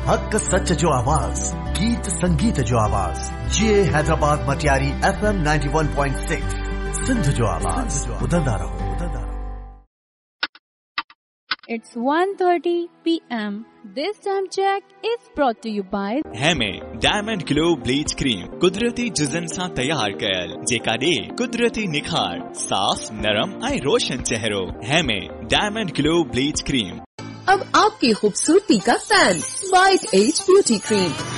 हक सच जो आवाज, गीत संगीत जो आवाज, ये हैदराबाद मटियारी FM 91.6 सिंध जो आवाज, बुलंदा रहो। It's 1:30 p.m. This time check is brought to you by हेमे diamond glow bleach cream कुदरती जुजन सां तैयार कयल जेका ॾे कुदरती निखार साफ नरम ऐं रोशन चेहरो। हेमे डायमंड ग्लो ब्लीच क्रीम। अब आपकी खूबसूरती का fan white as beauty cream